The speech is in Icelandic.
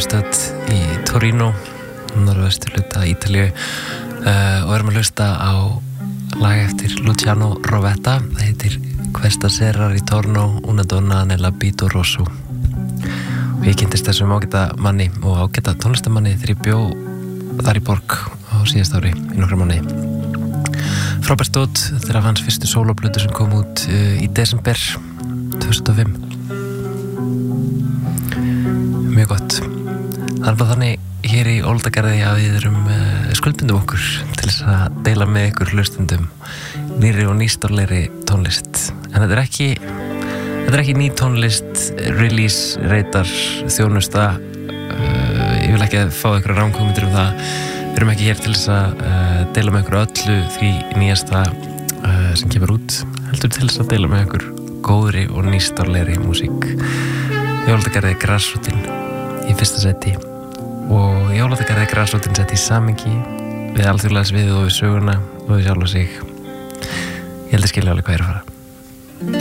stödd í Torino, norðvesturhluta Ítalíu, og erum að hlusta á lag eftir Luciano Rovetta. Það heitir Questa sera ritorno una donna nella Bito Rosso. Og ég kynntist þessum ágæta manni og ágæta tónlistamanni þegar ég bjó þar í borg á síðast ári í nokkra mánuði. Frábært stótt þegar af hans fyrstu sólóplötu sem kom út í desember 2005. Mjög gott. Það er bara þannig hér í Ólafsgarði að við erum skuldbundum okkur til þess að deila með ykkur hlustendum nýrri og nýstárlegri tónlist. En þetta er ekki ný tónlist, release, reytar, þjónusta. Ég vil ekki fá ykkur rámkomendur um það. Við erum ekki hér til þess að deila með ykkur öllu því nýjasta sem kemur út. Heldur til þess að deila með ykkur góðri og nýstárlegri músík. Í Ólafsgarði Grassrootin í fyrsta seti og í Ólafsgarði Grassrootin sett í samhengi við alþjóðlega sviðið og við söguna og við sjálfa sig. Ég held að skilja alveg hvað er að fara.